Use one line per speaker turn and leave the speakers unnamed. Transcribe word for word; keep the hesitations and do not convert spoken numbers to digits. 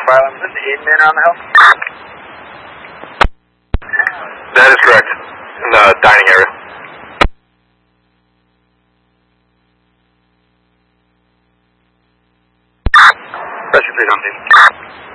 Is this the Eden Inn on the hill?
That is correct. In the dining area. Pressure three on scene.